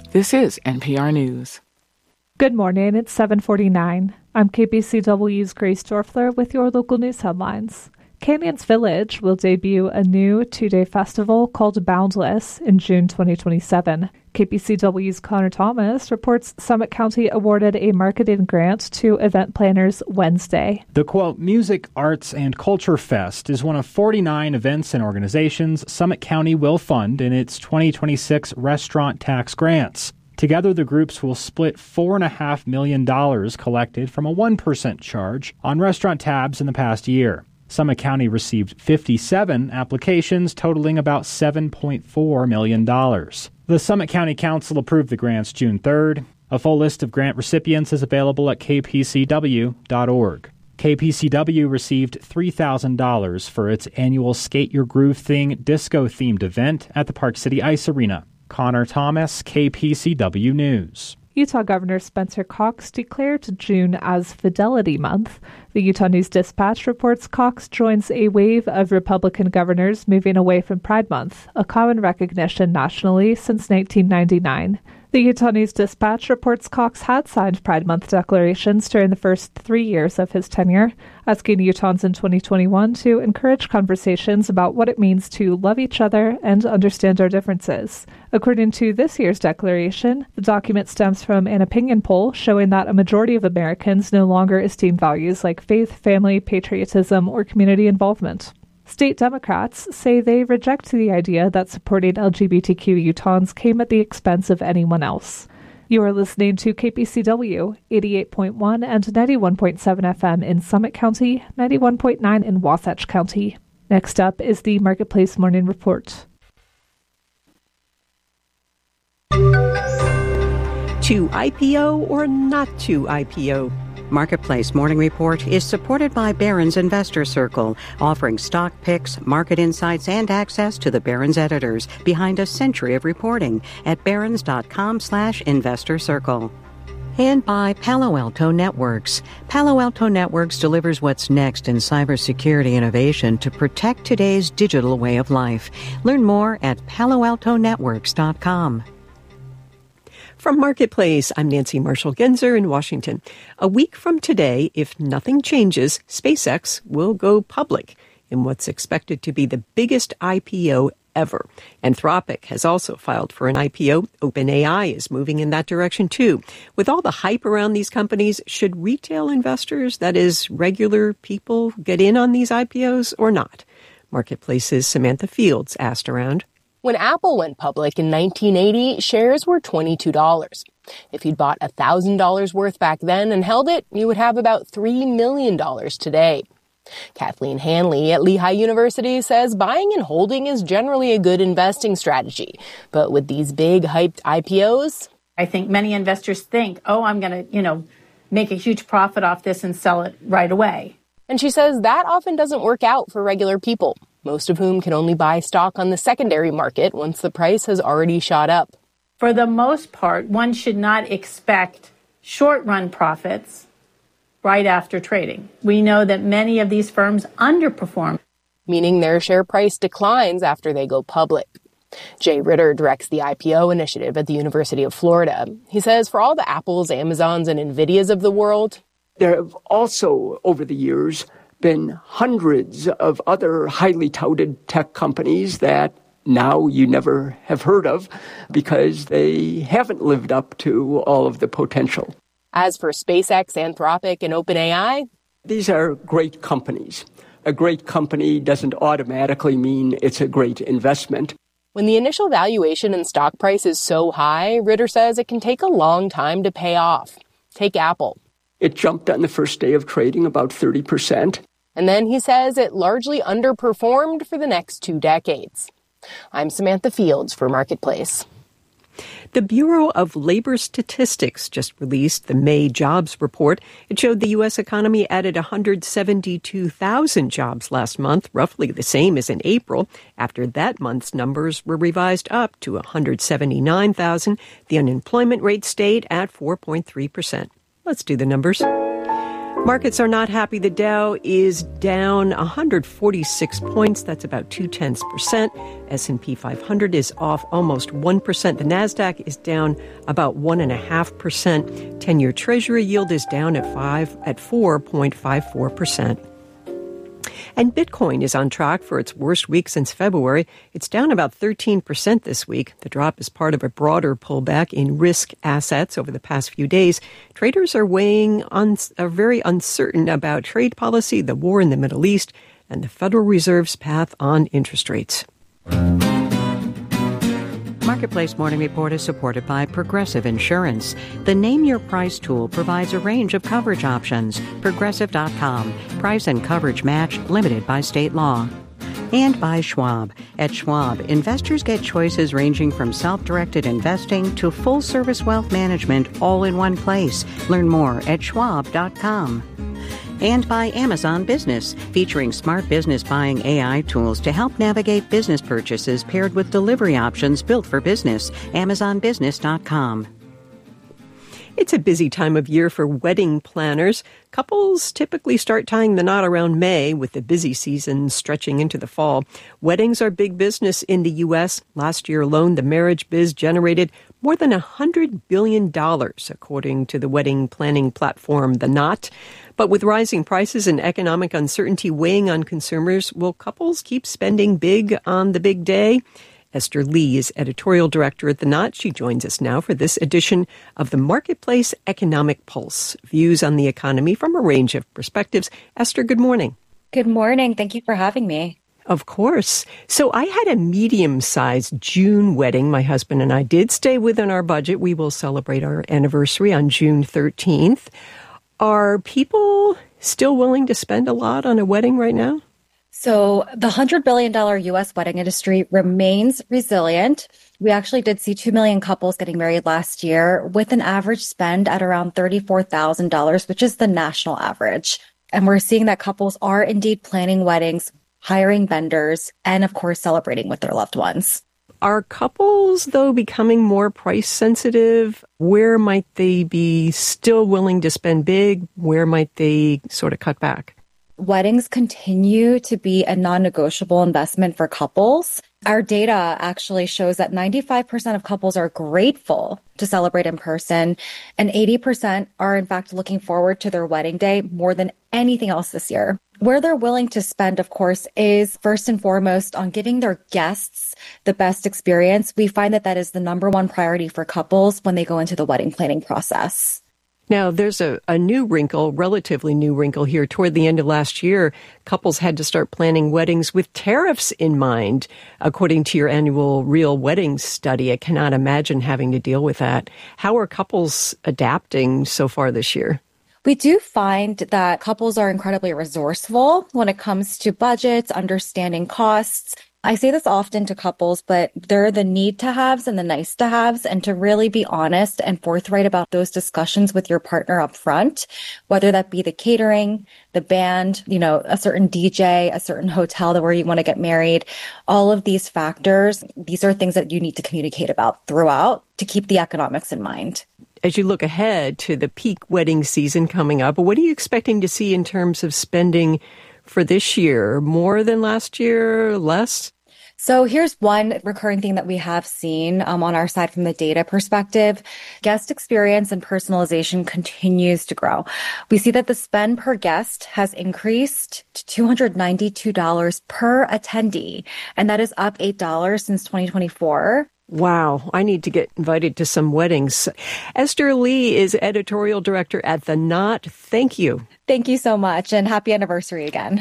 This is NPR News. Good morning, it's 7:49. I'm KPCW's Grace Dorfler with your local news headlines. Canyons Village will debut a new two-day festival called Boundless in June 2027. KPCW's Connor Thomas reports Summit County awarded a marketing grant to event planners Wednesday. The, quote, Music, Arts, and Culture Fest is one of 49 events and organizations Summit County will fund in its 2026 restaurant tax grants. Together, the groups will split $4.5 million collected from a 1% charge on restaurant tabs in the past year. Summit County received 57 applications totaling about $7.4 million. The Summit County Council approved the grants June 3rd. A full list of grant recipients is available at kpcw.org. KPCW received $3,000 for its annual Skate Your Groove Thing disco-themed event at the Park City Ice Arena. Connor Thomas, KPCW News. Utah Governor Spencer Cox declared June as Fidelity Month. The Utah News-Dispatch reports Cox joins a wave of Republican governors moving away from Pride Month, a common recognition nationally since 1999. The Utah News-Dispatch reports Cox had signed Pride Month declarations during the first 3 years of his tenure, asking Utahns in 2021 to encourage conversations about what it means to love each other and understand our differences. According to this year's declaration, the document stems from an opinion poll showing that a majority of Americans no longer esteem values like faith, family, patriotism, or community involvement. State Democrats say they reject the idea that supporting LGBTQ Utahns came at the expense of anyone else. You are listening to KPCW 88.1 and 91.7 FM in Summit County, 91.9 in Wasatch County. Next up is the Marketplace Morning Report. To IPO or not to IPO? Marketplace Morning Report is supported by Barron's Investor Circle, offering stock picks, market insights, and access to the Barron's editors behind a century of reporting at barrons.com/investor circle. And by Palo Alto Networks. Palo Alto Networks delivers what's next in cybersecurity innovation to protect today's digital way of life. Learn more at paloaltonetworks.com. From Marketplace, I'm Nancy Marshall-Genzer in Washington. A week from today, if nothing changes, SpaceX will go public in what's expected to be the biggest IPO ever. Anthropic has also filed for an IPO. OpenAI is moving in that direction, too. With all the hype around these companies, should retail investors, that is, regular people, get in on these IPOs or not? Marketplace's Samantha Fields asked around. When Apple went public in 1980, shares were $22. If you'd bought $1,000 worth back then and held it, you would have about $3 million today. Kathleen Hanley at Lehigh University says buying and holding is generally a good investing strategy. But with these big hyped IPOs, I think many investors think, I'm going to, make a huge profit off this and sell it right away. And she says that often doesn't work out for regular people, most of whom can only buy stock on the secondary market once the price has already shot up. For the most part, one should not expect short-run profits right after trading. We know that many of these firms underperform, meaning their share price declines after they go public. Jay Ritter directs the IPO initiative at the University of Florida. He says for all the Apples, Amazons, and Nvidias of the world, there have also, over the years, been hundreds of other highly touted tech companies that now you never have heard of because they haven't lived up to all of the potential. As for SpaceX, Anthropic, and OpenAI, these are great companies. A great company doesn't automatically mean it's a great investment. When the initial valuation and stock price is so high, Ritter says it can take a long time to pay off. Take Apple. It jumped on the first day of trading about 30%. And then he says it largely underperformed for the next 2 decades. I'm Samantha Fields for Marketplace. The Bureau of Labor Statistics just released the May jobs report. It showed the U.S. economy added 172,000 jobs last month, roughly the same as in April. After that month's numbers were revised up to 179,000, the unemployment rate stayed at 4.3%. Let's do the numbers. Markets are not happy. The Dow is down 146 points. That's about 0.2%. S&P 500 is off almost 1%. The Nasdaq is down about 1.5%. 10-year Treasury yield is down at 4.54%. And Bitcoin is on track for its worst week since February. It's down about 13% this week. The drop is part of a broader pullback in risk assets over the past few days. Traders are are very uncertain about trade policy, the war in the Middle East, and the Federal Reserve's path on interest rates. Marketplace Morning Report is supported by Progressive Insurance. The Name Your Price tool provides a range of coverage options. Progressive.com. Price and coverage match limited by state law. And by Schwab. At Schwab, investors get choices ranging from self-directed investing to full-service wealth management all in one place. Learn more at Schwab.com. And by Amazon Business, featuring smart business buying AI tools to help navigate business purchases paired with delivery options built for business. AmazonBusiness.com. It's a busy time of year for wedding planners. Couples typically start tying the knot around May, with the busy season stretching into the fall. Weddings are big business in the U.S. Last year alone, the marriage biz generated more than $100 billion, according to the wedding planning platform The Knot. But with rising prices and economic uncertainty weighing on consumers, will couples keep spending big on the big day? Esther Lee is editorial director at The Knot. She joins us now for this edition of the Marketplace Economic Pulse, views on the economy from a range of perspectives. Esther, good morning. Good morning. Thank you for having me. Of course. So I had a medium-sized June wedding. My husband and I did stay within our budget. We will celebrate our anniversary on June 13th. Are people still willing to spend a lot on a wedding right now? So the $100 billion U.S. wedding industry remains resilient. We actually did see 2 million couples getting married last year, with an average spend at around $34,000, which is the national average. And we're seeing that couples are indeed planning weddings, hiring vendors, and of course, celebrating with their loved ones. Are couples, though, becoming more price sensitive? Where might they be still willing to spend big? Where might they sort of cut back? Weddings continue to be a non-negotiable investment for couples. Our data actually shows that 95% of couples are grateful to celebrate in person, and 80% are in fact looking forward to their wedding day more than anything else this year. Where they're willing to spend, of course, is first and foremost on giving their guests the best experience. We find that that is the number one priority for couples when they go into the wedding planning process. Now, there's a new wrinkle, relatively new wrinkle here. Toward the end of last year, couples had to start planning weddings with tariffs in mind. According to your annual Real Weddings study, I cannot imagine having to deal with that. How are couples adapting so far this year? We do find that couples are incredibly resourceful when it comes to budgets, understanding costs. I say this often to couples, but there are the need to haves and the nice to haves, and to really be honest and forthright about those discussions with your partner up front, whether that be the catering, the band, a certain DJ, a certain hotel where you want to get married. All of these factors, these are things that you need to communicate about throughout to keep the economics in mind. As you look ahead to the peak wedding season coming up, what are you expecting to see in terms of spending for this year? More than last year? Less? So here's one recurring thing that we have seen on our side from the data perspective. Guest experience and personalization continues to grow. We see that the spend per guest has increased to $292 per attendee, and that is up $8 since 2024. Wow, I need to get invited to some weddings. Esther Lee is editorial director at The Knot. Thank you. Thank you so much, and happy anniversary again.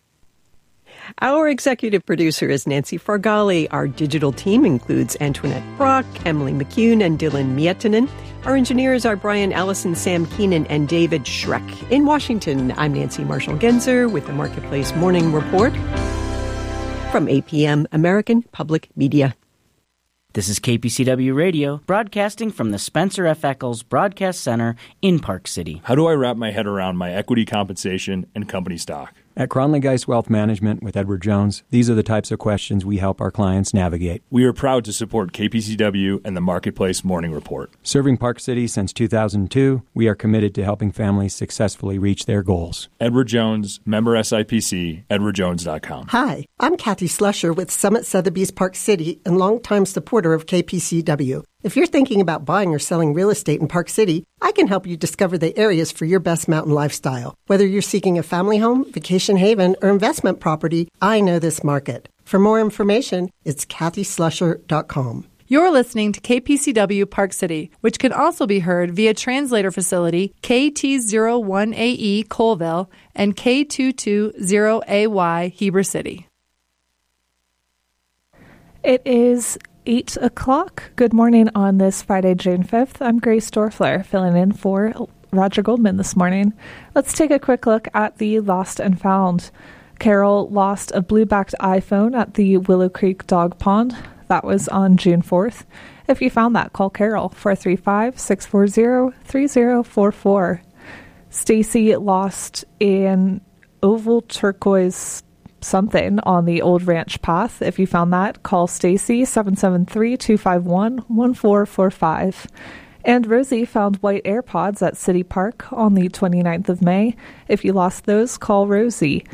Our executive producer is Nancy Fargali. Our digital team includes Antoinette Brock, Emily McCune, and Dylan Miettinen. Our engineers are Brian Allison, Sam Keenan, and David Schreck. In Washington, I'm Nancy Marshall-Genzer with the Marketplace Morning Report from APM, American Public Media. This is KPCW Radio, broadcasting from the Spencer F. Eccles Broadcast Center in Park City. How do I wrap my head around my equity compensation and company stock? At Cronley Geist Wealth Management with Edward Jones, these are the types of questions we help our clients navigate. We are proud to support KPCW and the Marketplace Morning Report. Serving Park City since 2002, we are committed to helping families successfully reach their goals. Edward Jones, member SIPC, edwardjones.com. Hi, I'm Kathy Slusher with Summit Sotheby's Park City and longtime supporter of KPCW. If you're thinking about buying or selling real estate in Park City, I can help you discover the areas for your best mountain lifestyle. Whether you're seeking a family home, vacation haven, or investment property, I know this market. For more information, it's kathyslusher.com. You're listening to KPCW Park City, which can also be heard via translator facility KT01AE Colville and K220AY Heber City. It is 8 o'clock. Good morning on this Friday, June 5th. I'm Grace Dorfler, filling in for Roger Goldman this morning. Let's take a quick look at the lost and found. Carol lost a blue-backed iPhone at the Willow Creek Dog Pond. That was on June 4th. If you found that, call Carol, 435-640-3044. Stacy lost an oval turquoise something on the Old Ranch Path. If you found that, call Stacy, 773-251-1445. And Rosie found white AirPods at City Park on the 29th of May. If you lost those, call Rosie,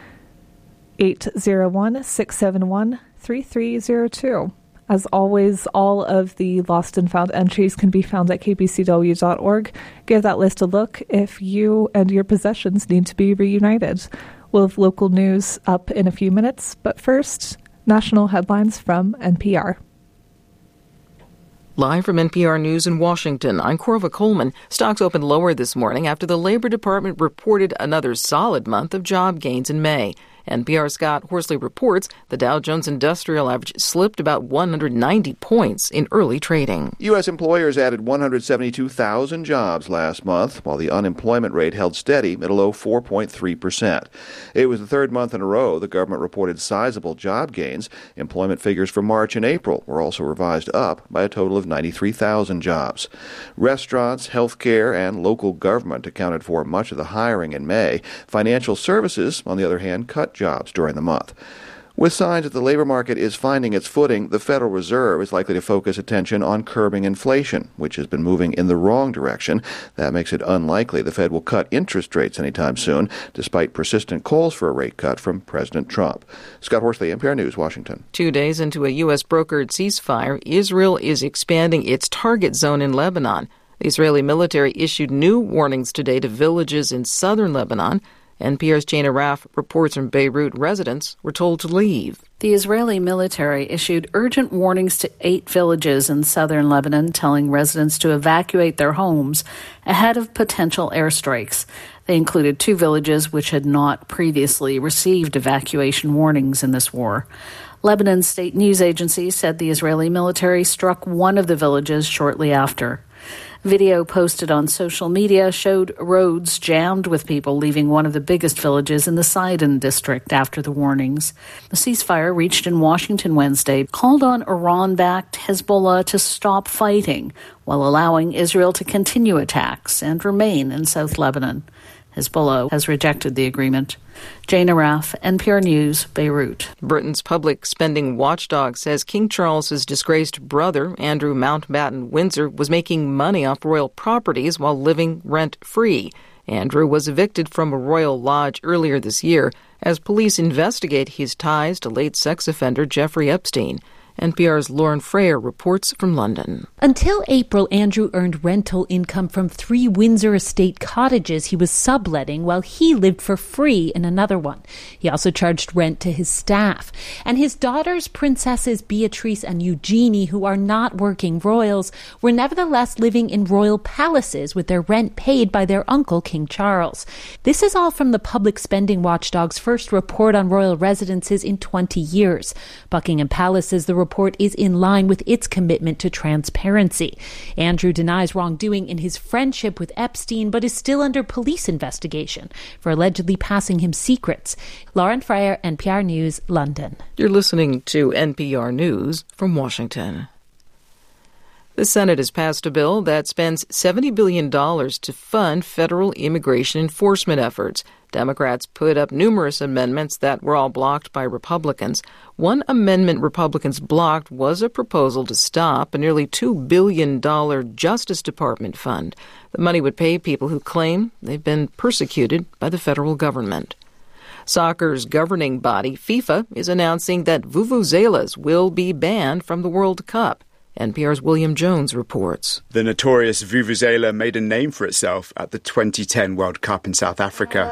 801-671-3302. As always, all of the lost and found entries can be found at kpcw.org. Give that list a look if you and your possessions need to be reunited. We'll have local news up in a few minutes, but first, national headlines from NPR. Live from NPR News in Washington, I'm Corva Coleman. Stocks opened lower this morning after the Labor Department reported another solid month of job gains in May. NPR's Scott Horsley reports the Dow Jones Industrial Average slipped about 190 points in early trading. U.S. employers added 172,000 jobs last month, while the unemployment rate held steady at a low 4.3%. It was the third month in a row the government reported sizable job gains. Employment figures for March and April were also revised up by a total of 93,000 jobs. Restaurants, healthcare, and local government accounted for much of the hiring in May. Financial services, on the other hand, cut jobs during the month. With signs that the labor market is finding its footing, the Federal Reserve is likely to focus attention on curbing inflation, which has been moving in the wrong direction. That makes it unlikely the Fed will cut interest rates anytime soon, despite persistent calls for a rate cut from President Trump. Scott Horsley, NPR News, Washington. 2 days into a U.S. brokered ceasefire, Israel is expanding its target zone in Lebanon. The Israeli military issued new warnings today to villages in southern Lebanon. NPR's Jana Raff reports from Beirut residents were told to leave. The Israeli military issued urgent warnings to 8 villages in southern Lebanon, telling residents to evacuate their homes ahead of potential airstrikes. They included 2 villages which had not previously received evacuation warnings in this war. Lebanon's state news agency said the Israeli military struck one of the villages shortly after. Video posted on social media showed roads jammed with people leaving one of the biggest villages in the Sidon district after the warnings. The ceasefire reached in Washington Wednesday called on Iran-backed Hezbollah to stop fighting while allowing Israel to continue attacks and remain in South Lebanon. Hezbollah has rejected the agreement. Jana Raff, NPR News, Beirut. Britain's public spending watchdog says King Charles's disgraced brother, Andrew Mountbatten Windsor, was making money off royal properties while living rent-free. Andrew was evicted from a royal lodge earlier this year as police investigate his ties to late sex offender Jeffrey Epstein. NPR's Lauren Freyer reports from London. Until April, Andrew earned rental income from 3 Windsor estate cottages he was subletting while he lived for free in another one. He also charged rent to his staff. And his daughters, Princesses Beatrice and Eugenie, who are not working royals, were nevertheless living in royal palaces with their rent paid by their uncle, King Charles. This is all from the public spending watchdog's first report on royal residences in 20 years. Buckingham Palace says the report is in line with its commitment to transparency. Andrew denies wrongdoing in his friendship with Epstein, but is still under police investigation for allegedly passing him secrets. Lauren Freyer, NPR News, London. You're listening to NPR News from Washington. The Senate has passed a bill that spends $70 billion to fund federal immigration enforcement efforts. Democrats put up numerous amendments that were all blocked by Republicans. One amendment Republicans blocked was a proposal to stop a nearly $2 billion Justice Department fund. The money would pay people who claim they've been persecuted by the federal government. Soccer's governing body, FIFA, is announcing that vuvuzelas will be banned from the World Cup. NPR's William Jones reports. The notorious vuvuzela made a name for itself at the 2010 World Cup in South Africa,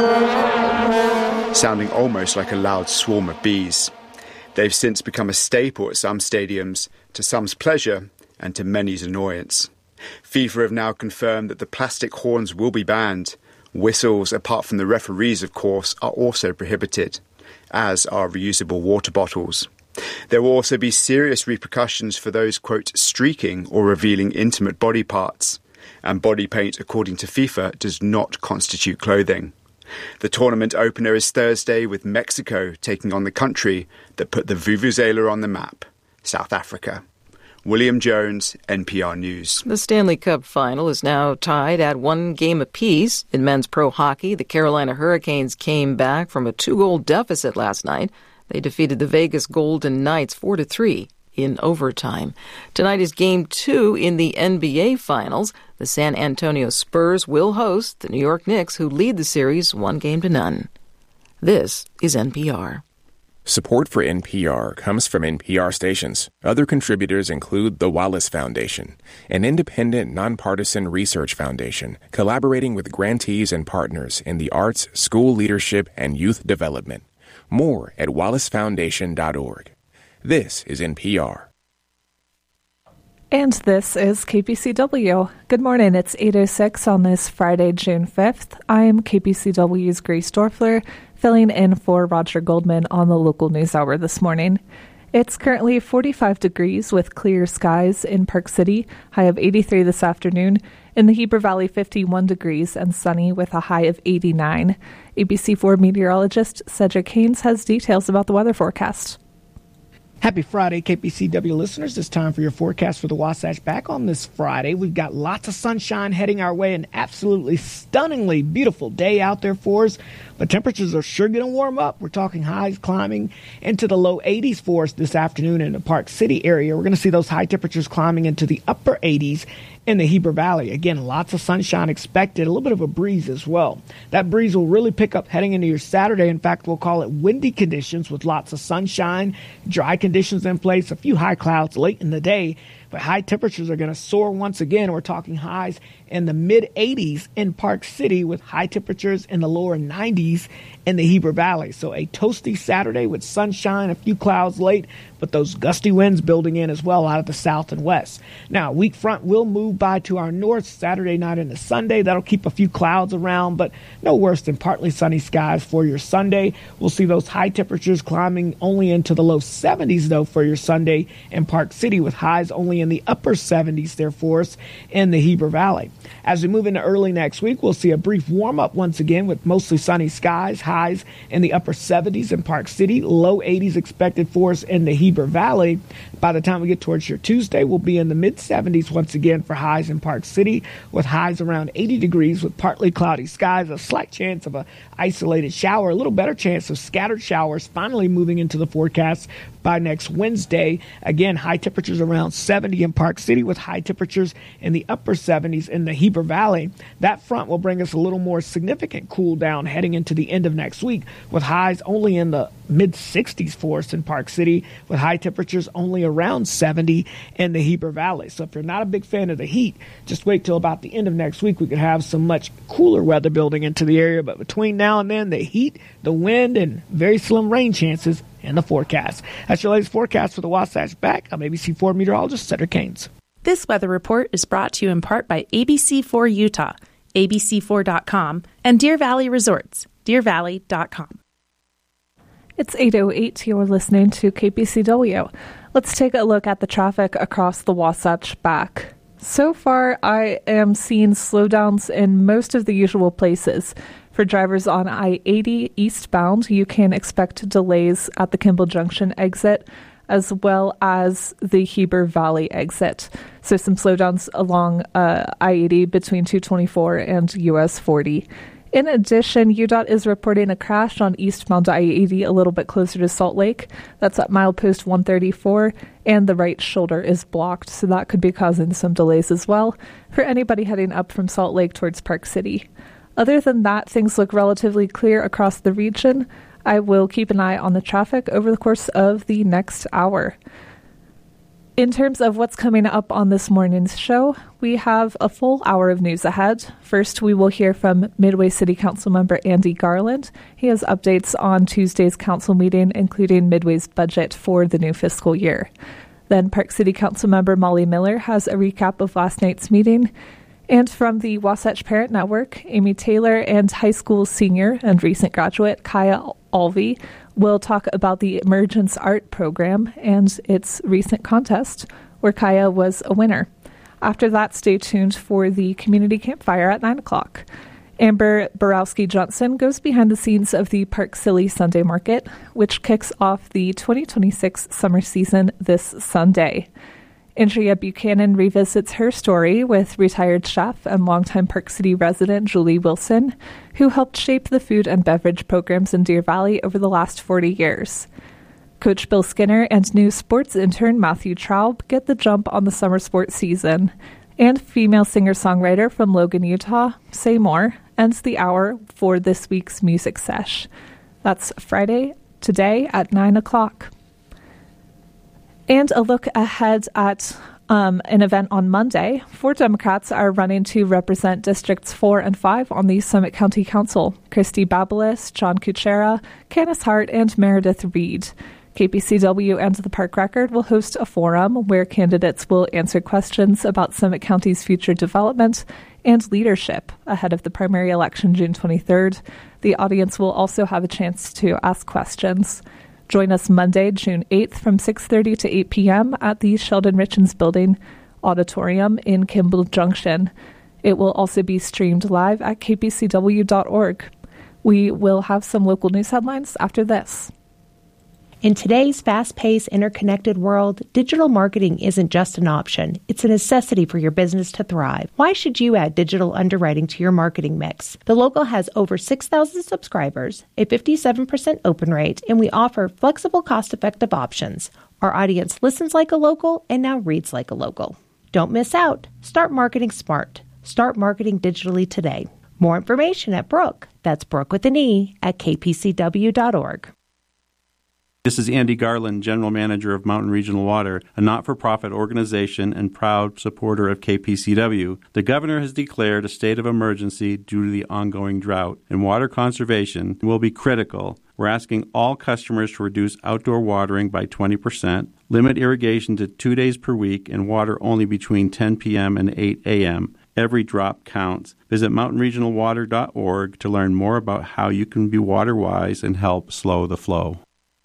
sounding almost like a loud swarm of bees. They've since become a staple at some stadiums, to some's pleasure and to many's annoyance. FIFA have now confirmed that the plastic horns will be banned. Whistles, apart from the referees, of course, are also prohibited, as are reusable water bottles. There will also be serious repercussions for those, quote, streaking or revealing intimate body parts. And body paint, according to FIFA, does not constitute clothing. The tournament opener is Thursday, with Mexico taking on the country that put the vuvuzela on the map, South Africa. William Jones, NPR News. The Stanley Cup final is now tied at 1 game apiece. In men's pro hockey, the Carolina Hurricanes came back from a 2-goal deficit last night. They defeated the Vegas Golden Knights 4-3 in overtime. Tonight is Game 2 in the NBA Finals. The San Antonio Spurs will host the New York Knicks, who lead the series 1-0. This is NPR. Support for NPR comes from NPR stations. Other contributors include the Wallace Foundation, an independent, nonpartisan research foundation collaborating with grantees and partners in the arts, school leadership, and youth development. More at wallacefoundation.org. This is NPR. And this is KPCW. Good morning. It's 8:06 on this Friday, June 5th. I am KPCW's Grace Dorfler, filling in for Roger Goldman on the local news hour this morning. It's currently 45 degrees with clear skies in Park City, high of 83 this afternoon. In the Heber Valley, 51 degrees and sunny with a high of 89. ABC4 meteorologist Cedric Haynes has details about the weather forecast. Happy Friday, KPCW listeners. It's time for your forecast for the Wasatch. Back on this Friday, we've got lots of sunshine heading our way, an absolutely stunningly beautiful day out there for us. But temperatures are sure going to warm up. We're talking highs climbing into the low 80s for us this afternoon in the Park City area. We're going to see those high temperatures climbing into the upper 80s in the Heber Valley. Again, lots of sunshine expected, a little bit of a breeze as well. That breeze will really pick up heading into your Saturday. In fact, we'll call it windy conditions with lots of sunshine, dry conditions in place, a few high clouds late in the day. But high temperatures are going to soar once again. We're talking highs in the mid-80s in Park City with high temperatures in the lower 90s in the Heber Valley. So a toasty Saturday with sunshine, a few clouds late, but those gusty winds building in as well out of the south and west. Now, a weak front will move by to our north Saturday night into Sunday. That'll keep a few clouds around, but no worse than partly sunny skies for your Sunday. We'll see those high temperatures climbing only into the low 70s, though, for your Sunday in Park City, with highs only in the upper 70s there for us in the Heber Valley. As we move into early next week, we'll see a brief warm-up once again with mostly sunny skies, highs in the upper 70s in Park City, low 80s expected for us in the Heber Valley. By the time we get towards your Tuesday, we'll be in the mid-70s once again for highs in Park City, with highs around 80 degrees with partly cloudy skies, a slight chance of an isolated shower, a little better chance of scattered showers finally moving into the forecast by next Wednesday. Again, high temperatures around 70 in Park City with high temperatures in the upper 70s in the Heber Valley. That front will bring us a little more significant cool down heading into the end of next week, with highs only in the mid-60s for us in Park City, with high temperatures only around 70 in the Heber Valley. So if you're not a big fan of the heat, just wait till about the end of next week. We could have some much cooler weather building into the area, but between now and then, the heat, the wind, and very slim rain chances in the forecast. That's your latest forecast for the Wasatch. Back, I'm ABC4 meteorologist Cedric Haynes. This weather report is brought to you in part by ABC4 Utah, abc4.com, and Deer Valley Resorts, deervalley.com. It's 8:08. You're listening to KPCW. Let's take a look at the traffic across the Wasatch Back. So far, I am seeing slowdowns in most of the usual places. For drivers on I-80 eastbound, you can expect delays at the Kimball Junction exit, as well as the Heber Valley exit. So some slowdowns along I-80 between 224 and US 40. In addition, UDOT is reporting a crash on eastbound I-80 a little bit closer to Salt Lake. That's at milepost 134, and the right shoulder is blocked, so that could be causing some delays as well for anybody heading up from Salt Lake towards Park City. Other than that, things look relatively clear across the region. I will keep an eye on the traffic over the course of the next hour. In terms of what's coming up on this morning's show, we have a full hour of news ahead. First, we will hear from Midway City Council member Andy Garland. He has updates on Tuesday's council meeting, including Midway's budget for the new fiscal year. Then Park City Council member Molly Miller has a recap of last night's meeting. And from the Wasatch Parent Network, Amy Taylor and high school senior and recent graduate Kaya Alvey will talk about the Emergence Art Program and its recent contest, where Kaya was a winner. After that, stay tuned for the community campfire at 9 o'clock. Amber Borowski-Johnson goes behind the scenes of the Park Silly Sunday Market, which kicks off the 2026 summer season this Sunday. Andrea Buchanan revisits her story with retired chef and longtime Park City resident Julie Wilson, who helped shape the food and beverage programs in Deer Valley over the last 40 years. Coach Bill Skinner and new sports intern Matthew Traub get the jump on the summer sports season. And female singer-songwriter from Logan, Utah, Say More, ends the hour for this week's Music Sesh. That's Friday, today at 9 o'clock. And a look ahead at an event on Monday. 4 Democrats are running to represent Districts 4 and 5 on the Summit County Council. Christy Babelis, John Kuchera, Candace Hart, and Meredith Reed. KPCW and the Park Record will host a forum where candidates will answer questions about Summit County's future development and leadership ahead of the primary election June 23rd. The audience will also have a chance to ask questions. Join us Monday, June 8th from 6:30 to 8 p.m. at the Sheldon Richens Building Auditorium in Kimball Junction. It will also be streamed live at kpcw.org. We will have some local news headlines after this. In today's fast-paced, interconnected world, digital marketing isn't just an option. It's a necessity for your business to thrive. Why should you add digital underwriting to your marketing mix? The Local has over 6,000 subscribers, a 57% open rate, and we offer flexible, cost-effective options. Our audience listens like a local and now reads like a local. Don't miss out. Start marketing smart. Start marketing digitally today. More information at Brooke, that's Brooke with an E, at kpcw.org. This is Andy Garland, General Manager of Mountain Regional Water, a not-for-profit organization and proud supporter of KPCW. The Governor has declared a state of emergency due to the ongoing drought, and water conservation will be critical. We're asking all customers to reduce outdoor watering by 20%, limit irrigation to 2 days per week, and water only between 10 p.m. and 8 a.m. Every drop counts. Visit mountainregionalwater.org to learn more about how you can be water-wise and help slow the flow.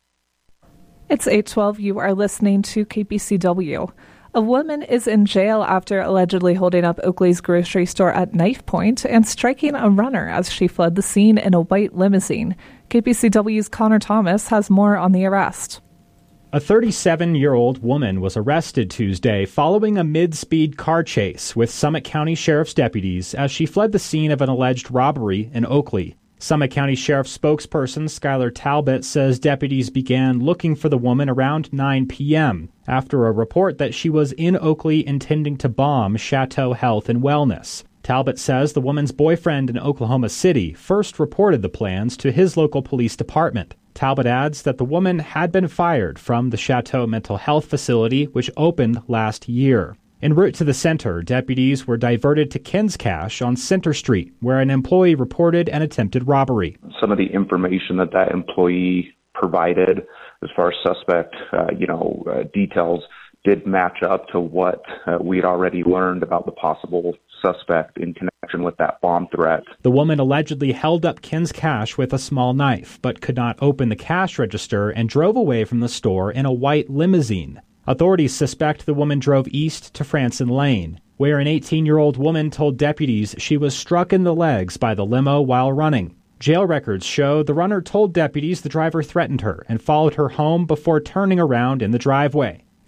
It's 8:12. You are listening to KPCW. A woman is in jail after allegedly holding up Oakley's grocery store at knife point and striking a runner as she fled the scene in a white limousine. KPCW's Connor Thomas has more on the arrest. A 37-year-old woman was arrested Tuesday following a mid-speed car chase with Summit County Sheriff's deputies as she fled the scene of an alleged robbery in Oakley. Summit County Sheriff's spokesperson Skylar Talbot says deputies began looking for the woman around 9 p.m. after a report that she was in Oakley intending to bomb Chateau Health and Wellness. Talbot says the woman's boyfriend in Oklahoma City first reported the plans to his local police department. Talbot adds that the woman had been fired from the Chateau Mental Health Facility, which opened last year. En route to the center, deputies were diverted to Ken's Cash on Center Street, where an employee reported an attempted robbery. Some of the information that employee provided as far as suspect, details did match up to what we had already learned about the possible suspect in connection with that bomb threat. The woman allegedly held up Ken's Cash with a small knife, but could not open the cash register and drove away from the store in a white limousine. Authorities suspect the woman drove east to Franson Lane, where an 18-year-old woman told deputies she was struck in the legs by the limo while running. Jail records show the runner told deputies the driver threatened her and followed her home before turning around in the driveway.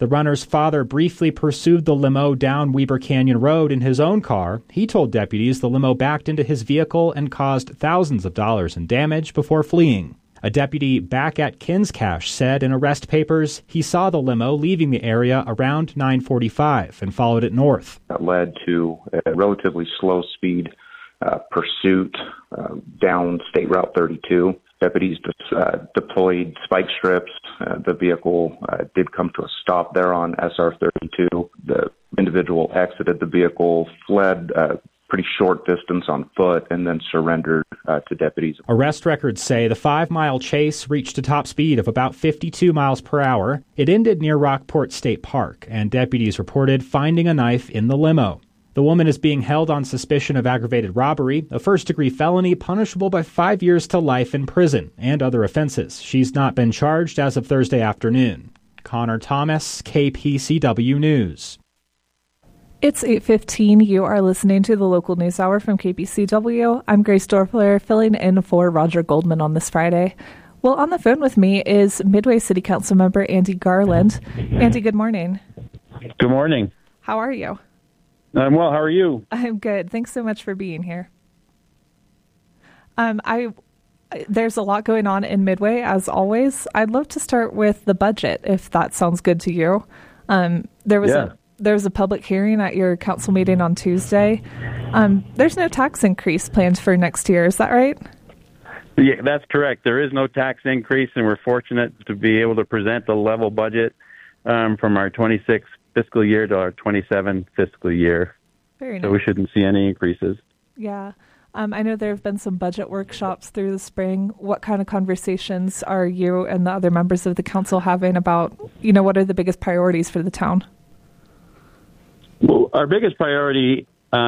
The runner's father briefly pursued the limo down Weber Canyon Road in his own car. He told deputies the limo backed into his vehicle and caused thousands of dollars in damage before fleeing. A deputy back at Kinscash said in arrest papers he saw the limo leaving the area around 9:45 and followed it north. That led to a relatively slow speed pursuit down State Route 32. Deputies deployed spike strips. The vehicle did come to a stop there on SR 32. The individual exited the vehicle, fled pretty short distance on foot, and then surrendered to deputies. Arrest records say the 5-mile chase reached a top speed of about 52 miles per hour. It ended near Rockport State Park, and deputies reported finding a knife in the limo. The woman is being held on suspicion of aggravated robbery, a first-degree felony punishable by 5 years to life in prison, and other offenses. She's not been charged as of Thursday afternoon. Connor Thomas, KPCW News. It's 8:15. You are listening to the local news hour from KPCW. I'm Grace Dorfler, filling in for Roger Goldman on this Friday. Well, on the phone with me is Midway City Council member Andy Garland. Andy, good morning. Good morning. How are you? I'm well. How are you? I'm good. Thanks so much for being here. There's a lot going on in Midway, as always. I'd love to start with the budget, if that sounds good to you. There was a public hearing at your council meeting on Tuesday. There's no tax increase planned for next year. Is that right? Yeah, that's correct. There is no tax increase, and we're fortunate to be able to present a level budget from our 26 fiscal year to our 27 fiscal year. Very nice. So we shouldn't see any increases. Yeah. I know there have been some budget workshops through the spring. What kind of conversations are you and the other members of the council having about, what are the biggest priorities for the town? Well, our biggest priority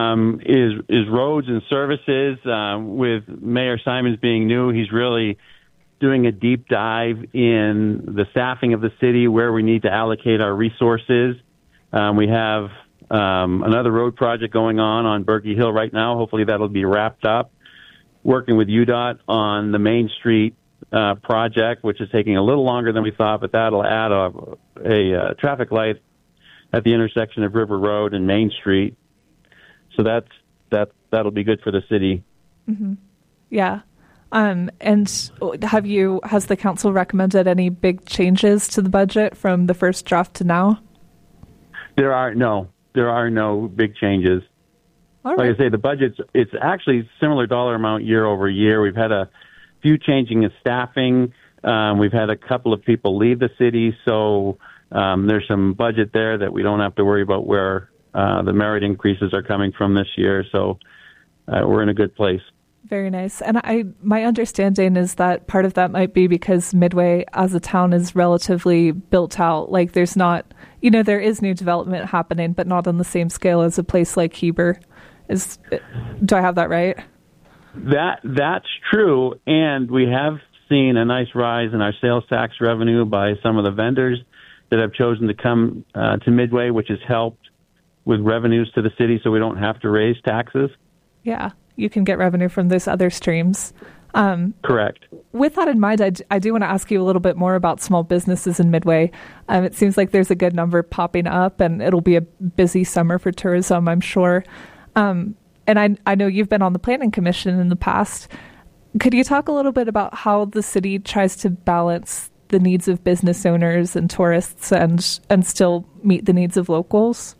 is roads and services. With Mayor Simons being new, he's really doing a deep dive in the staffing of the city, where we need to allocate our resources. We have another road project going on Berkey Hill right now. Hopefully that'll be wrapped up. Working with UDOT on the Main Street project, which is taking a little longer than we thought, but that'll add a traffic light at the intersection of River Road and Main Street. So that'll be good for the city. Mm-hmm. Yeah. And has the council recommended any big changes to the budget from the first draft to now? There are no big changes. All right. Like I say, the budget's it's actually similar dollar amount year over year. We've had a few changing in staffing. We've had a couple of people leave the city, so there's some budget there that we don't have to worry about where the merit increases are coming from this year. So we're in a good place. Very nice. And my understanding is that part of that might be because Midway as a town is relatively built out. Like there's not, there is new development happening, but not on the same scale as a place like Heber. Do I have that right? That's true. And we have seen a nice rise in our sales tax revenue by some of the vendors that have chosen to come to Midway, which has helped with revenues to the city so we don't have to raise taxes. Yeah. You can get revenue from those other streams. Correct. With that in mind, I do want to ask you a little bit more about small businesses in Midway. It seems like there's a good number popping up, and it'll be a busy summer for tourism, I'm sure. And I know you've been on the Planning Commission in the past. Could you talk a little bit about how the city tries to balance the needs of business owners and tourists and still meet the needs of locals?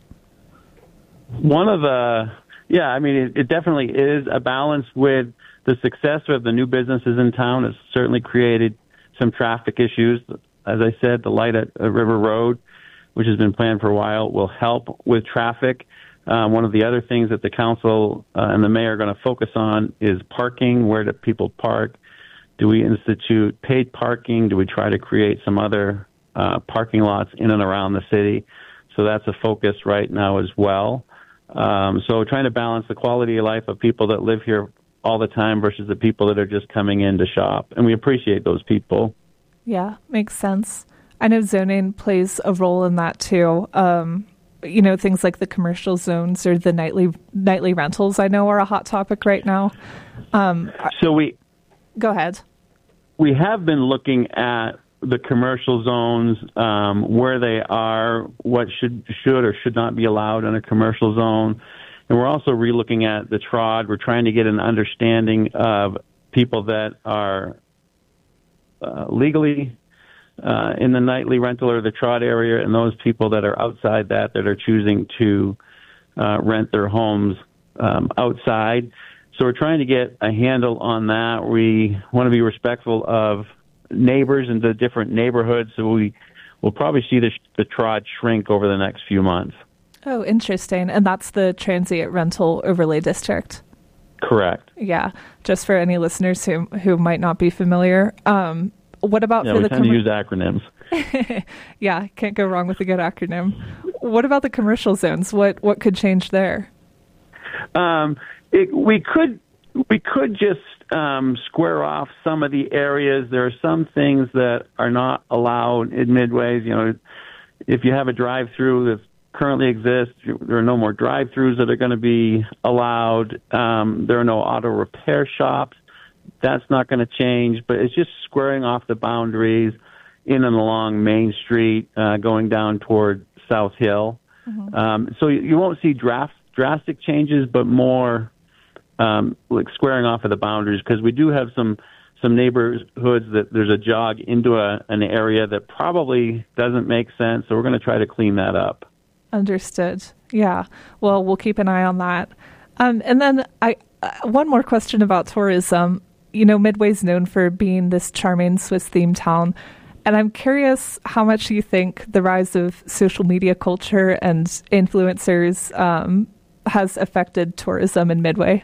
It definitely is a balance with the success of the new businesses in town. Has certainly created some traffic issues. As I said, the light at River Road, which has been planned for a while, will help with traffic. One of the other things that the council and the mayor are going to focus on is parking. Where do people park? Do we institute paid parking? Do we try to create some other parking lots in and around the city? So that's a focus right now as well. So trying to balance the quality of life of people that live here all the time versus the people that are just coming in to shop. And we appreciate those people. Yeah, makes sense. I know zoning plays a role in that too. Things like the commercial zones or the nightly rentals I know are a hot topic right now. Go ahead. We have been looking at the commercial zones, where they are, what should or should not be allowed in a commercial zone. And we're also relooking at the TROD. We're trying to get an understanding of people that are legally in the nightly rental or the TROD area, and those people that are outside that are choosing to rent their homes outside. So we're trying to get a handle on that. We want to be respectful of neighbors in the different neighborhoods, so we'll probably see the TROD shrink over the next few months. Oh, interesting. And that's the Transient Rental Overlay District? Correct. Yeah, just for any listeners who might not be familiar. What about for the... we tend to use acronyms. Yeah, can't go wrong with a good acronym. What about the commercial zones? What could change there? We could just square off some of the areas. There are some things that are not allowed in midways. You know, if you have a drive-through that currently exists, there are no more drive-throughs that are going to be allowed. There are no auto repair shops. That's not going to change, but it's just squaring off the boundaries in and along Main Street, going down toward South Hill. Mm-hmm. So you won't see drastic changes, but more like squaring off of the boundaries, because we do have some neighborhoods that there's a jog into an area that probably doesn't make sense, so we're going to try to clean that up. Understood. Yeah. Well, we'll keep an eye on that. And then one more question about tourism. You know, Midway's known for being this charming Swiss-themed town, and I'm curious how much you think the rise of social media culture and influencers has affected tourism in Midway.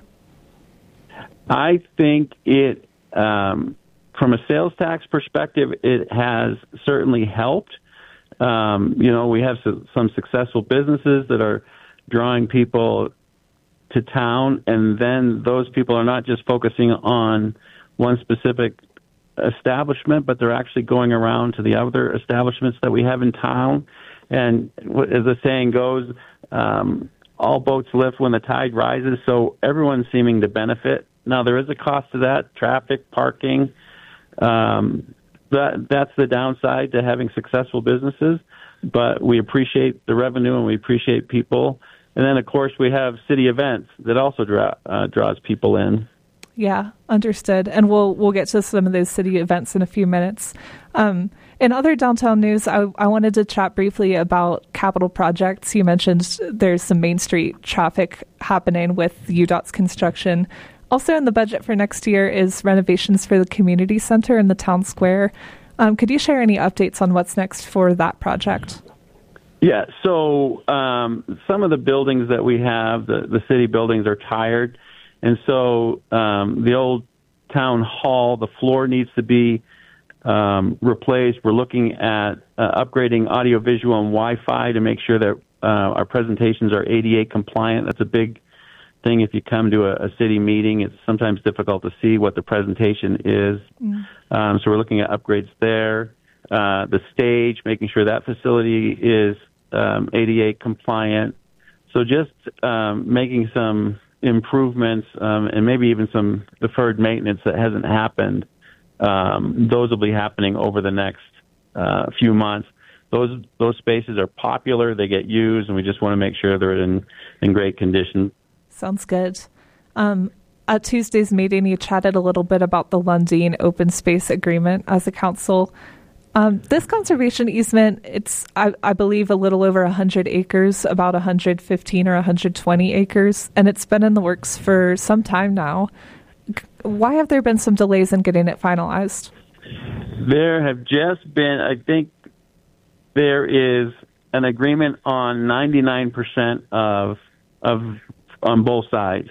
I think it, from a sales tax perspective, it has certainly helped. We have some successful businesses that are drawing people to town, and then those people are not just focusing on one specific establishment, but they're actually going around to the other establishments that we have in town. And as the saying goes, all boats lift when the tide rises, so everyone's seeming to benefit. Now, there is a cost to that, traffic, parking. That's the downside to having successful businesses, but we appreciate the revenue and we appreciate people. And then, of course, we have city events that also draws people in. Yeah, understood. And we'll get to some of those city events in a few minutes. In other downtown news, I wanted to chat briefly about capital projects. You mentioned there's some Main Street traffic happening with UDOT's construction. Also in the budget for next year is renovations for the community center in the town square. Could you share any updates on what's next for that project? Yeah, so some of the buildings that we have, the city buildings, are tired. And so the old town hall, the floor needs to be replaced. We're looking at upgrading audiovisual and Wi-Fi to make sure that our presentations are ADA compliant. That's a big thing. If you come to a city meeting, it's sometimes difficult to see what the presentation is. So we're looking at upgrades there. The stage, making sure that facility is ADA compliant. So just making some improvements and maybe even some deferred maintenance that hasn't happened. Those will be happening over the next few months. Those spaces are popular. They get used, and we just want to make sure they're in great condition. Sounds good. At Tuesday's meeting, you chatted a little bit about the Lundin Open Space Agreement as a council. This conservation easement, it's, I believe, a little over 100 acres, about 115 or 120 acres, and it's been in the works for some time now. Why have there been some delays in getting it finalized? There have just been, I think there is an agreement on 99% of on both sides.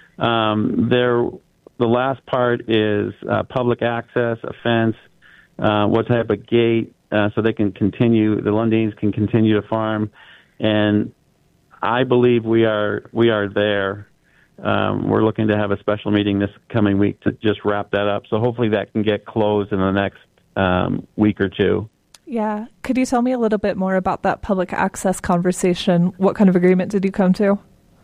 The last part is public access, a fence, what type of gate, so they can continue, the Lundins can continue to farm. And I believe we are there. We're looking to have a special meeting this coming week to just wrap that up. So hopefully that can get closed in the next week or two. Yeah. Could you tell me a little bit more about that public access conversation? What kind of agreement did you come to?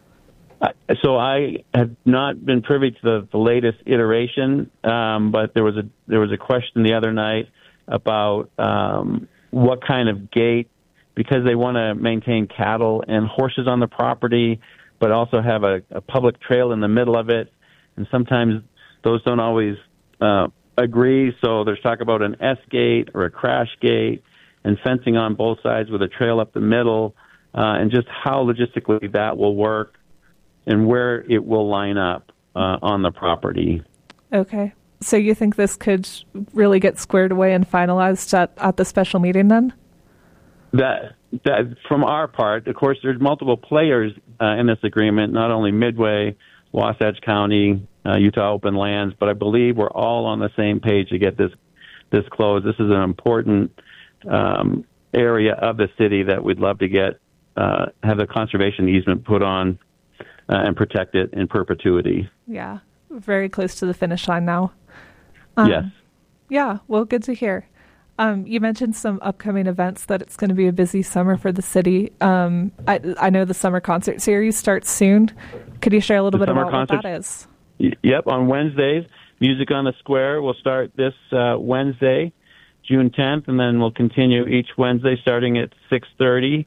So I have not been privy to the latest iteration, but there was a question the other night about what kind of gate, because they want to maintain cattle and horses on the property, but also have a public trail in the middle of it. And sometimes those don't always agree. So there's talk about an S gate or a crash gate and fencing on both sides with a trail up the middle, and just how logistically that will work and where it will line up on the property. Okay. So you think this could really get squared away and finalized at the special meeting then? That from our part, of course, there's multiple players in this agreement, not only Midway, Wasatch County, Utah Open Lands, but I believe we're all on the same page to get this closed. This is an important area of the city that we'd love to get have the conservation easement put on and protect it in perpetuity. Yeah, very close to the finish line now. Yes. Yeah, well, good to hear. You mentioned some upcoming events, that it's going to be a busy summer for the city. I know the summer concert series starts soon. Could you share a little bit about what that is? Yep, on Wednesdays, Music on the Square will start this Wednesday, June 10th, and then we'll continue each Wednesday starting at 6:30.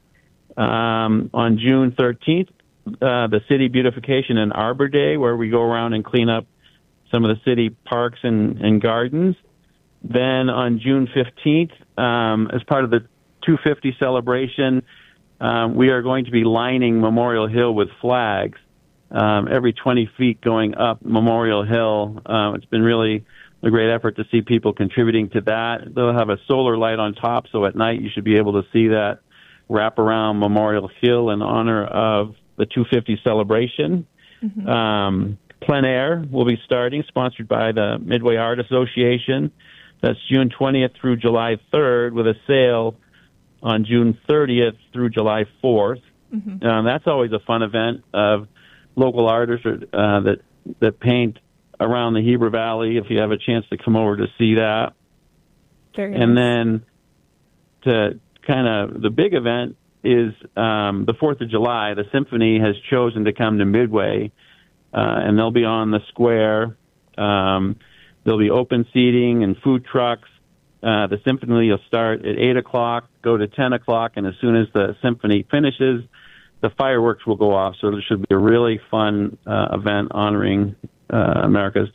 On June 13th, the City Beautification and Arbor Day, where we go around and clean up some of the city parks and gardens. Then on June 15th, as part of the 250 celebration, we are going to be lining Memorial Hill with flags every 20 feet going up Memorial Hill. It's been really a great effort to see people contributing to that. They'll have a solar light on top, so at night you should be able to see that wrap around Memorial Hill in honor of the 250 celebration. Mm-hmm. Plein Air will be starting, sponsored by the Midway Art Association. That's June 20th through July 3rd, with a sale on June 30th through July 4th. Mm-hmm. That's always a fun event of local artists that paint around the Heber Valley, if you have a chance to come over to see that. Very and nice. Then to kind of the big event is the 4th of July. The Symphony has chosen to come to Midway, and they'll be on the square. There'll be open seating and food trucks. The Symphony will start at 8 o'clock, go to 10 o'clock, and as soon as the Symphony finishes, the fireworks will go off. So there should be a really fun event honoring America's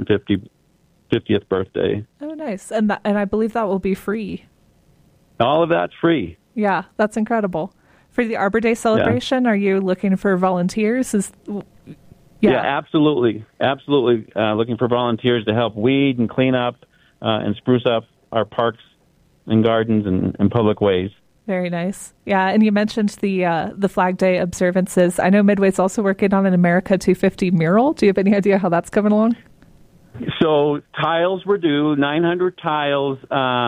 250th birthday. Oh, nice. And I believe that will be free. All of that's free. Yeah, that's incredible. For the Arbor Day celebration, Are you looking for volunteers? Yeah, absolutely. Absolutely. Looking for volunteers to help weed and clean up and spruce up our parks and gardens and public ways. Very nice. Yeah, and you mentioned the Flag Day observances. I know Midway's also working on an America 250 mural. Do you have any idea how that's coming along? So tiles were due, 900 tiles.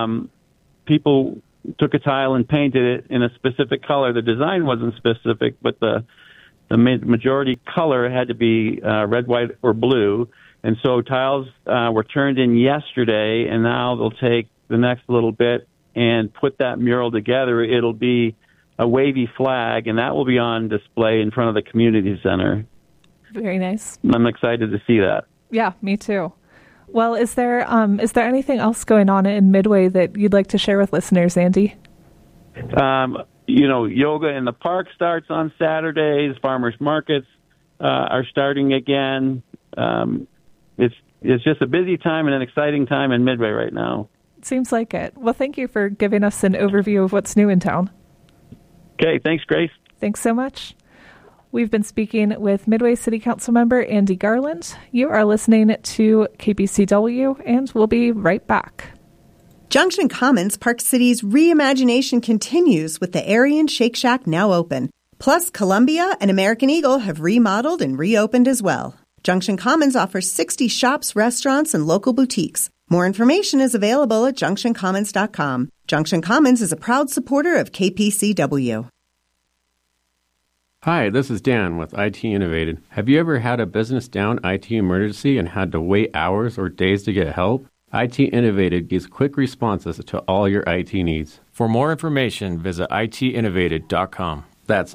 People took a tile and painted it in a specific color. The design wasn't specific, but the majority color had to be red, white, or blue. And so tiles were turned in yesterday, and now they'll take the next little bit and put that mural together. It'll be a wavy flag, and that will be on display in front of the community center. Very nice. I'm excited to see that. Yeah, me too. Well, is there anything else going on in Midway that you'd like to share with listeners, Andy? Yoga in the park starts on Saturdays. Farmers markets are starting again. It's just a busy time and an exciting time in Midway right now. Seems like it. Well, thank you for giving us an overview of what's new in town. Okay, thanks, Grace. Thanks so much. We've been speaking with Midway City Council member Andy Garland. You are listening to KPCW, and we'll be right back. Junction Commons, Park City's reimagination continues with the Aryan Shake Shack now open. Plus, Columbia and American Eagle have remodeled and reopened as well. Junction Commons offers 60 shops, restaurants, and local boutiques. More information is available at junctioncommons.com. Junction Commons is a proud supporter of KPCW. Hi, this is Dan with IT Innovated. Have you ever had a business down IT emergency and had to wait hours or days to get help? IT Innovated gives quick responses to all your IT needs. For more information, visit itinnovated.com. That's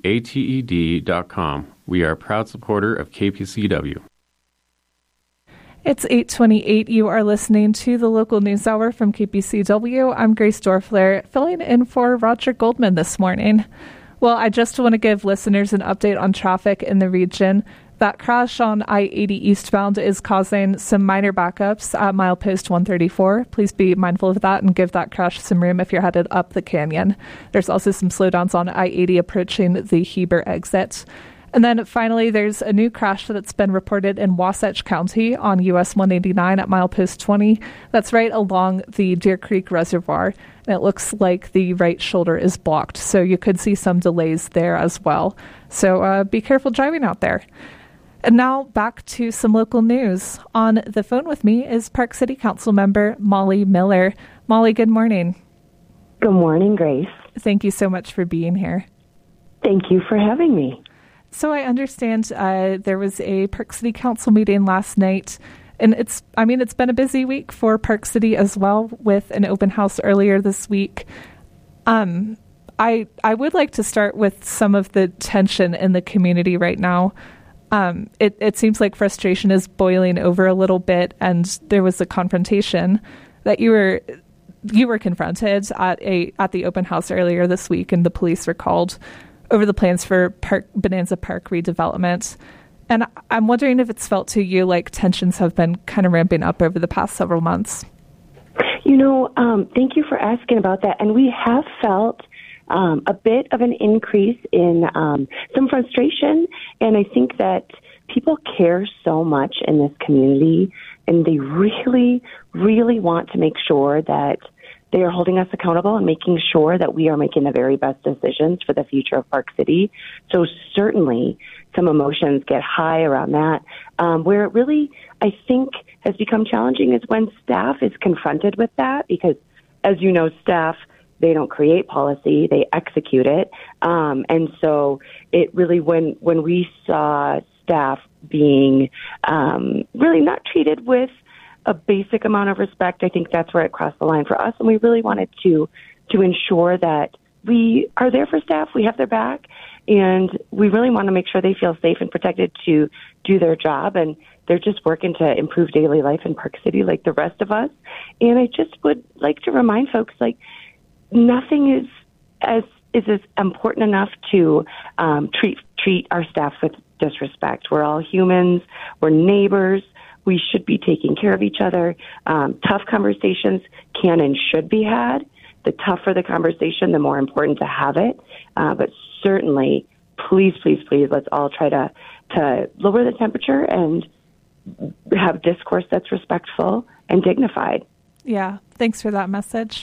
INNOVATED.com. We are a proud supporter of KPCW. It's 8:28. You are listening to the local news hour from KPCW. I'm Grace Dorfler, filling in for Roger Goldman this morning. Well, I just want to give listeners an update on traffic in the region. That crash on I-80 eastbound is causing some minor backups at milepost 134. Please be mindful of that and give that crash some room if you're headed up the canyon. There's also some slowdowns on I-80 approaching the Heber exit. And then finally, there's a new crash that's been reported in Wasatch County on US 189 at milepost 20. That's right along the Deer Creek Reservoir. And it looks like the right shoulder is blocked. So you could see some delays there as well. So be careful driving out there. And now back to some local news. On the phone with me is Park City Council member Molly Miller. Molly, good morning. Good morning, Grace. Thank you so much for being here. Thank you for having me. So I understand there was a Park City Council meeting last night, and it's been a busy week for Park City as well, with an open house earlier this week. I would like to start with some of the tension in the community right now. It seems like frustration is boiling over a little bit, and there was a confrontation that you were confronted at the open house earlier this week, and the police were called over the plans for Bonanza Park redevelopment. And I'm wondering if it's felt to you like tensions have been kind of ramping up over the past several months. Thank you for asking about that. And we have felt a bit of an increase in some frustration. And I think that people care so much in this community, and they really, really want to make sure that they are holding us accountable and making sure that we are making the very best decisions for the future of Park City. So certainly some emotions get high around that. Where it really, I think, has become challenging is when staff is confronted with that, because, as you know, staff, they don't create policy, they execute it. And so it really, when we saw staff being really not treated with a basic amount of respect, I think that's where it crossed the line for us. And we really wanted to ensure that we are there for staff, we have their back, and we really want to make sure they feel safe and protected to do their job. And they're just working to improve daily life in Park City like the rest of us. And I just would like to remind folks, like, nothing is as important enough to treat our staff with disrespect. We're all humans, we're neighbors. We should be taking care of each other. Tough conversations can and should be had. The tougher the conversation, the more important to have it. But certainly, please, let's all try to lower the temperature and have discourse that's respectful and dignified. Yeah, thanks for that message.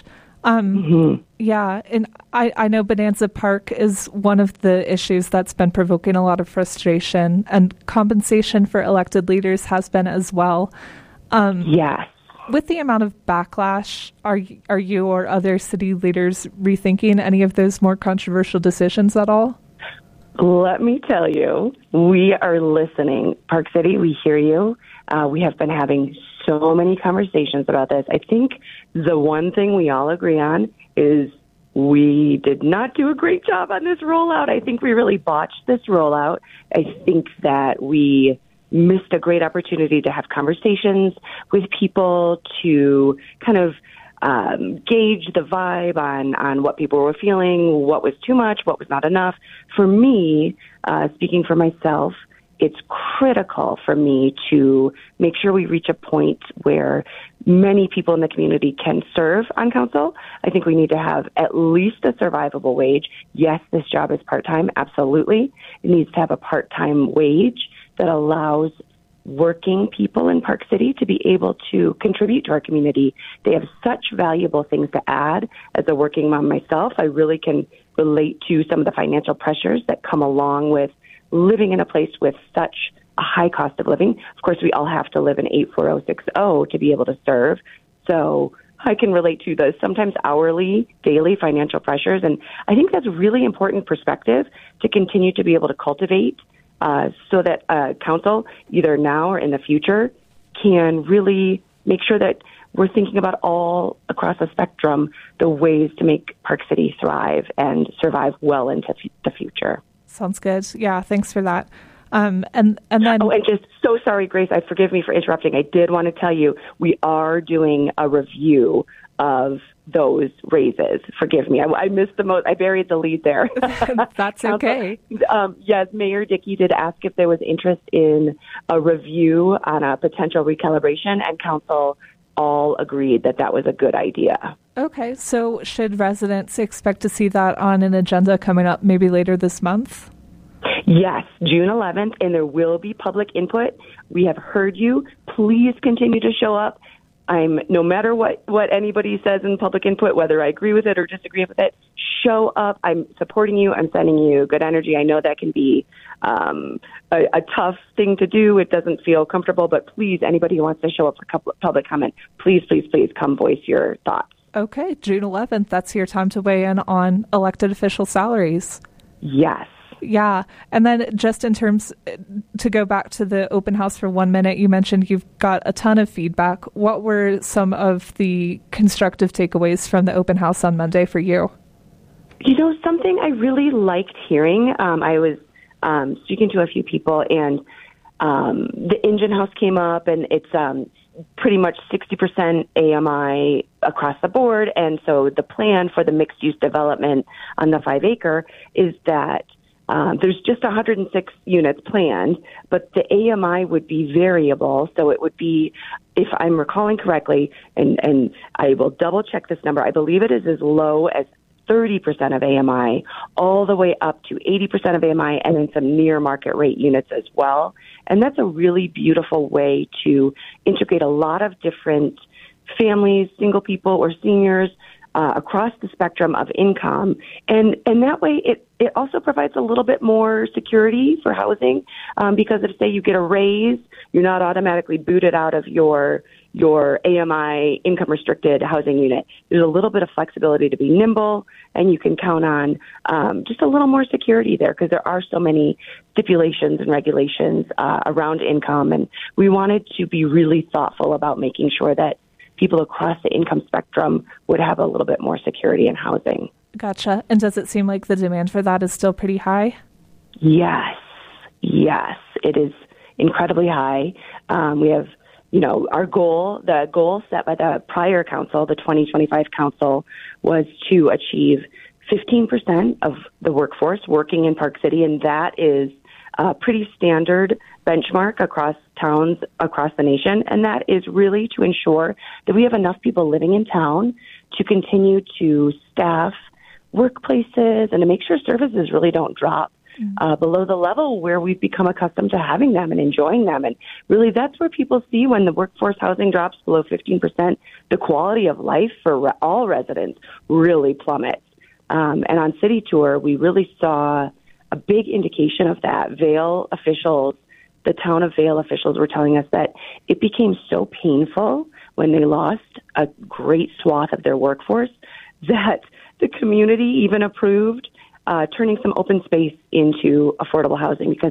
Yeah, and I know Bonanza Park is one of the issues that's been provoking a lot of frustration, and compensation for elected leaders has been as well. Yes. With the amount of backlash, are you or other city leaders rethinking any of those more controversial decisions at all? Let me tell you, we are listening. Park City, we hear you. We have been having so many conversations about this. I think the one thing we all agree on is we did not do a great job on this rollout. I think we really botched this rollout. I think that we missed a great opportunity to have conversations with people, to kind of gauge the vibe on what people were feeling, what was too much, what was not enough. For me, speaking for myself, it's critical for me to make sure we reach a point where many people in the community can serve on council. I think we need to have at least a survivable wage. Yes, this job is part-time, absolutely. It needs to have a part-time wage that allows working people in Park City to be able to contribute to our community. They have such valuable things to add. As a working mom myself, I really can relate to some of the financial pressures that come along with living in a place with such a high cost of living. Of course, we all have to live in 84060 to be able to serve. So I can relate to the sometimes hourly, daily financial pressures. And I think that's a really important perspective to continue to be able to cultivate so that council, either now or in the future, can really make sure that we're thinking about all across the spectrum the ways to make Park City thrive and survive well into the future. Sounds good. Yeah, thanks for that. And then and just so sorry, Grace, forgive me for interrupting. I did want to tell you we are doing a review of those raises. Forgive me. I missed the most. I buried the lead there. That's okay. Yes, Mayor Dickey did ask if there was interest in a review on a potential recalibration, and council all agreed that was a good idea. Okay, so should residents expect to see that on an agenda coming up maybe later this month? Yes, June 11th, and there will be public input. We have heard you. Please continue to show up. No matter what anybody says in public input, whether I agree with it or disagree with it, show up. I'm supporting you. I'm sending you good energy. I know that can be a tough thing to do. It doesn't feel comfortable, but please, anybody who wants to show up for public comment, please come voice your thoughts. Okay, June 11th, that's your time to weigh in on elected official salaries. Yes. Yeah. And then just in terms, to go back to the open house for 1 minute, you mentioned you've got a ton of feedback. What were some of the constructive takeaways from the open house on Monday for you? Something I really liked hearing, I was speaking to a few people, and the engine house came up, and it's pretty much 60% AMI across the board. And so the plan for the mixed-use development on the 5-acre is that there's just 106 units planned, but the AMI would be variable. So it would be, if I'm recalling correctly, and I will double check this number, I believe it is as low as 30% of AMI all the way up to 80% of AMI, and then some near market rate units as well. And that's a really beautiful way to integrate a lot of different families, single people or seniors, across the spectrum of income. And that way it also provides a little bit more security for housing, because if, say, you get a raise, you're not automatically booted out of your AMI income restricted housing unit. There's a little bit of flexibility to be nimble, and you can count on just a little more security there, because there are so many stipulations and regulations around income. And we wanted to be really thoughtful about making sure that people across the income spectrum would have a little bit more security in housing. Gotcha. And does it seem like the demand for that is still pretty high? Yes, it is incredibly high. We have, our goal, the goal set by the prior council, the 2025 council, was to achieve 15% of the workforce working in Park City, and that is a pretty standard benchmark across towns across the nation, and that is really to ensure that we have enough people living in town to continue to staff workplaces and to make sure services really don't drop below the level where we've become accustomed to having them and enjoying them. And really that's where people see when the workforce housing drops below 15%, the quality of life for all residents really plummets. And on City Tour, we really saw a big indication of that. The town of Vail officials were telling us that it became so painful when they lost a great swath of their workforce that the community even approved turning some open space into affordable housing, because